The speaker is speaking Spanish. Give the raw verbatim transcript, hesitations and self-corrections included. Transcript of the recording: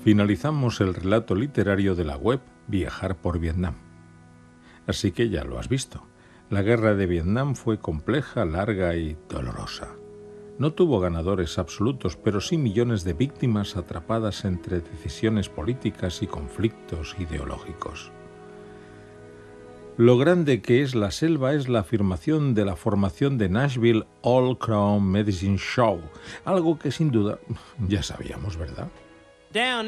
Finalizamos el relato literario de la web Viajar por Vietnam. Así que ya lo has visto. La guerra de Vietnam fue compleja, larga y dolorosa. No tuvo ganadores absolutos, pero sí millones de víctimas atrapadas entre decisiones políticas y conflictos ideológicos. Lo grande que es la selva es la afirmación de la formación de Nashville All Crown Medicine Show, algo que sin duda ya sabíamos, ¿verdad? Down